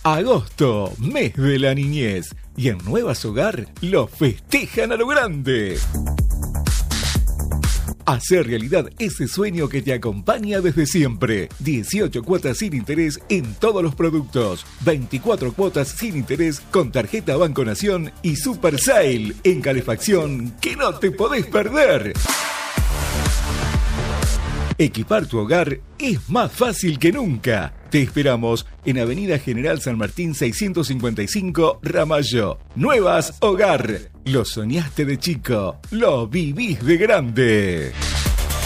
Agosto, mes de la niñez. Y en Nuevas Hogar lo festejan a lo grande. Hacer realidad ese sueño que te acompaña desde siempre. 18 cuotas sin interés en todos los productos. 24 cuotas sin interés con tarjeta Banco Nación y Super Sale en calefacción que no te podés perder. Equipar tu hogar es más fácil que nunca. Te esperamos en Avenida General San Martín 655, Ramallo. Nuevas Hogar. Lo soñaste de chico, lo vivís de grande.